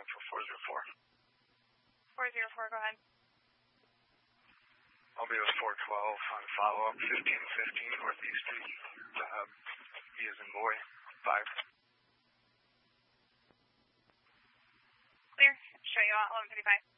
for 404. 404, go ahead. I'll be with 412 on follow-up, 1515 Northeast Street. E as in boy, 5. Clear. Show you out 1135.